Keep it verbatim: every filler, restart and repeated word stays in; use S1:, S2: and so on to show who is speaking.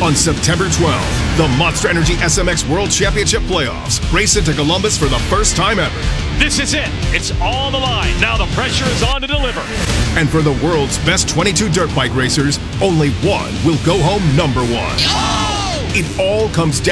S1: On September twelfth, the Monster Energy S M X World Championship Playoffs race into Columbus for the first time ever.
S2: This is it. It's all on the line. Now the pressure is on to deliver.
S1: And for the world's best twenty-two dirt bike racers, only one will go home number one.
S2: Oh!
S1: It all comes down